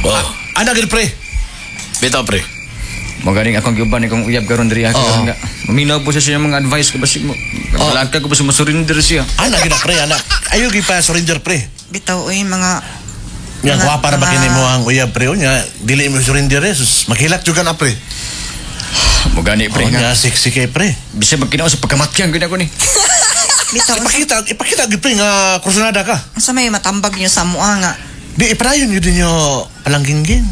Oh. Ana gid pre. Bitaw, pre. Magaling akong giuban ni kong uyab karon diri ako nga. Maminaw po siya mga advice ko basig mo. Malaka ko pa sa surrender siya. Ana gid pre, ana. Ayo gid pa surrender pre. Bitaw oy mga Yang kuha para ba kini mo ang uyab pre nya, dili mo surrender sus. Maghilak juga na pre. Mogani pre nga. Sexy kay pre. Bisa magkinaw sa pagkamatyan gid ako ni. bitaw Ipakita gid pre nga kursunada ka. sa may matambag niyo sa mua nga. Di ipadayon yun din nyo palangging-ging.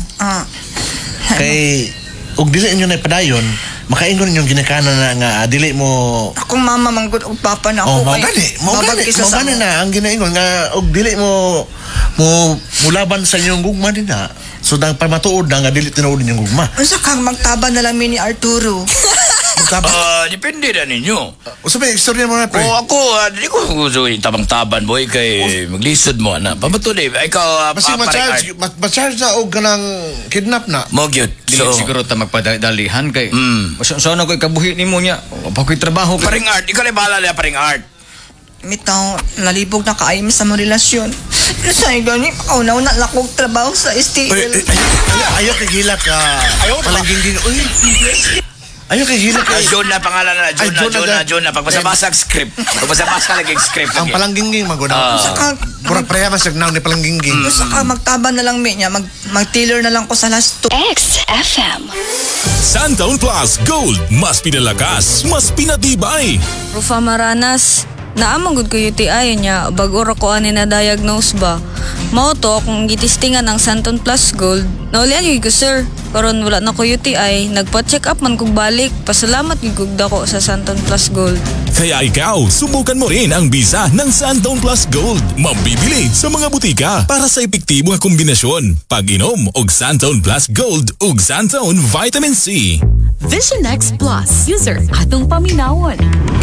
Kay, ug dili nyo na ipadayon, makaingon yung ginakanan na nga, dili mo... Akong mama manggod og papa na ako. Mo gani na, ang ginaingon nga, ug dili mo mulaban sa inyong gugma din na. So, dang pamatuod na nga, dili tinuod yung gugma. Unsa kang magtaban na lang ni Arturo? Depende na ninyo. Usa ba, istorya mo na, pre? Ako, di ko gusto yung tabang-taban, boy, kay maglisod mo, na. Pamato na, ikaw, Basta ma-charge na o ganang kidnap na. Mogyot. Dili siguro ta magpadalihan kay. Sana ko ikabuhi nimo nya. Pa ko'y trabaho ka. Paring art, ikaw na bahala na paring art. Mitaw, nalibog na kaayos sa mo relasyon. Pero sa gani, paunaw-na lakog trabaho sa STL. Ayaw kay hilak ka. Palangging-ging. Uy, ayaw kay hilak ka. John na pangalan na. John na. Pagbasa-basa ang script. Pagbasa-basa naging script. Ang palangging-ging, maguna. Kurang preha masagnaw ni palangging-ging. Gusto ka magtaban na lang niya, mag-tailor na lang ko sa last 2. XFM. Santaon Plus Gold. Mas pinalakas, mas pinatibay. Rufa Maranas, naamang ko UTI niya, bago ra ko ani na diagnose ba. Mao to akong gitistingan ang Santon Plus Gold. Naulian yun ko sir, karon wala na ko UTI, nagpa-check up man kog balik, pasalamat yun kog dako sa Santon Plus Gold. Kaya ikaw, subukan mo rin ang bisa ng Santaon Plus Gold. Mabibili sa mga butika para sa epektibo nga kombinasyon. Pag-inom og Santaon Plus Gold ug Santaon Vitamin C. Vision X Plus. User atong paminawon.